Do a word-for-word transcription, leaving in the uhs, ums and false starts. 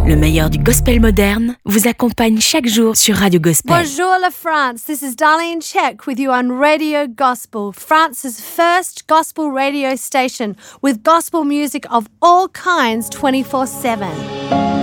Le meilleur du gospel moderne vous accompagne chaque jour sur Radio Gospel. Bonjour la France, this is Darlene Check with you on Radio Gospel, France's first gospel radio station with gospel music of all kinds twenty-four seven.